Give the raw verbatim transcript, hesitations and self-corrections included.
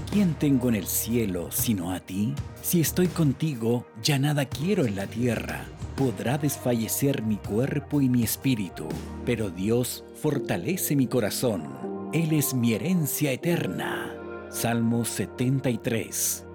quién tengo en el cielo sino a ti? Si estoy contigo, ya nada quiero en la tierra. Podrá desfallecer mi cuerpo y mi espíritu, pero Dios fortalece mi corazón. Él es mi herencia eterna. Salmo setenta y tres.